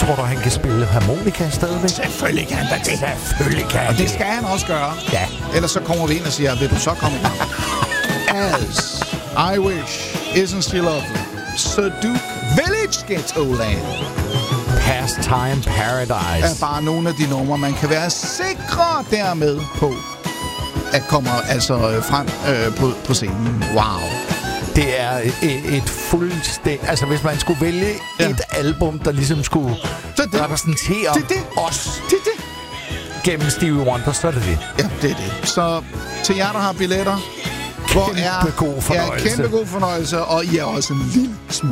Tror du, han kan spille harmonika stadigvæk? Selvfølgelig kan han da det. Selvfølgelig kan Og det skal han også gøre. Ja. Ellers så kommer vi ind og siger, vil du så komme ind? As I wish, isn't she lovely? Sir Duke Village Ghettoland Pastime Paradise er bare nogle af de numre, man kan være sikre dermed på, at kommer altså frem på scenen. Wow. Det er et fuldstændig... Altså, hvis man skulle vælge et album, der ligesom skulle repræsentere os gennem Stevie Wonder, så er det det. Ja, det er det. Så til jer, der har billetter, Kæmpe god fornøjelse. Ja, kæmpe god fornøjelse, og I er også en lille smule